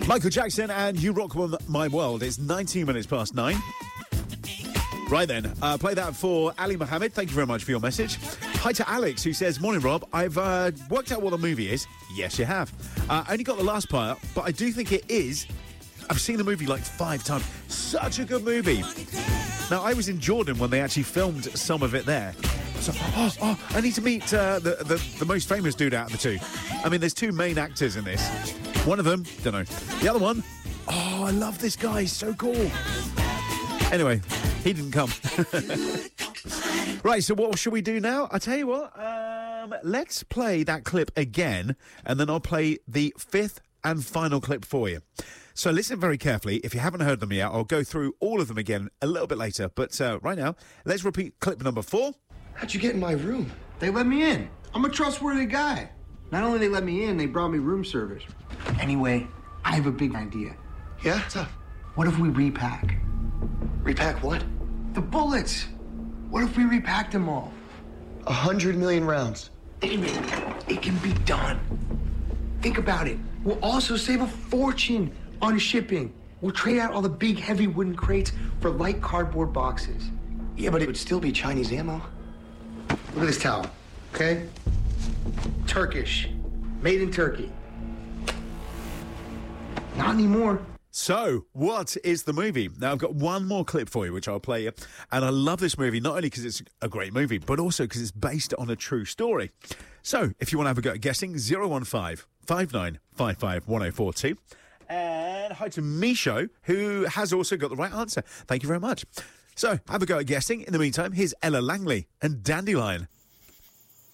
Michael Jackson and You Rock My World. It's 19 minutes past 9. Right then, play that for Ali Mohammed. Thank you very much for your message. Hi to Alex, who says, morning, Rob. I've worked out what the movie is. Yes, you have. I only got the last part, but I do think it is. I've seen the movie like 5 times. Such a good movie. Now, I was in Jordan when they actually filmed some of it there. So, I need to meet the most famous dude out of the two. I mean, there's 2 main actors in this. One of them, don't know. The other one, I love this guy. He's so cool. Anyway, he didn't come. Right, so what should we do now? I tell you what, let's play that clip again, and then I'll play the 5th and final clip for you. So listen very carefully. If you haven't heard them yet, I'll go through all of them again a little bit later. But right now, let's repeat clip number 4. How'd you get in my room? They let me in. I'm a trustworthy guy. Not only they let me in, they brought me room service. Anyway, I have a big idea. Yeah? What's up? What if we repack? Repack what? The bullets. What if we repacked them all? 100 million rounds. David, it can be done. Think about it. We'll also save a fortune on shipping. We'll trade out all the big, heavy wooden crates for light cardboard boxes. Yeah, but it would still be Chinese ammo. Look at this towel, okay? Turkish. Made in Turkey. Not anymore. So, what is the movie? Now, I've got one more clip for you, which I'll play you. And I love this movie, not only because it's a great movie, but also because it's based on a true story. So, if you want to have a go at guessing, 015 5955 1042. And hi to Misho, who has also got the right answer. Thank you very much. So, have a go at guessing. In the meantime, here's Ella Langley and Dandelion.